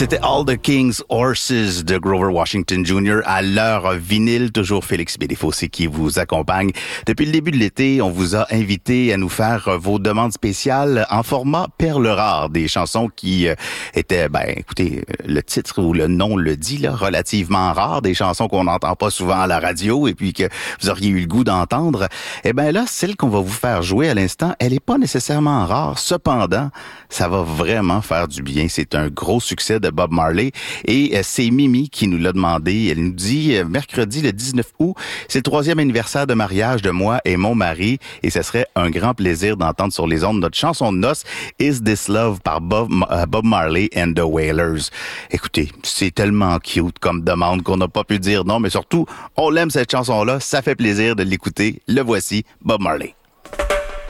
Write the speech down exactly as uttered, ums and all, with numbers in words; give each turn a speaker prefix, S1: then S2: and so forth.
S1: C'était All the King's Horses de Grover Washington junior à l'heure vinyle. Toujours Félix Bédéfossé qui vous accompagne. Depuis le début de l'été, on vous a invité à nous faire vos demandes spéciales en format perles rares. Des chansons qui euh, étaient, ben, écoutez, le titre ou le nom le dit, là, relativement rares. Des chansons qu'on n'entend pas souvent à la radio et puis que vous auriez eu le goût d'entendre. Eh ben là, celle qu'on va vous faire jouer à l'instant, elle est pas nécessairement rare. Cependant, ça va vraiment faire du bien. C'est un gros succès de Bob Marley et euh, c'est Mimi qui nous l'a demandé. Elle nous dit euh, mercredi le dix-neuf août, c'est le troisième anniversaire de mariage de moi et mon mari et ce serait un grand plaisir d'entendre sur les ondes notre chanson de noces Is This Love par Bob, euh, Bob Marley and the Wailers. Écoutez, c'est tellement cute comme demande qu'on n'a pas pu dire non, mais surtout, on l'aime cette chanson-là, ça fait plaisir de l'écouter. Le voici, Bob Marley.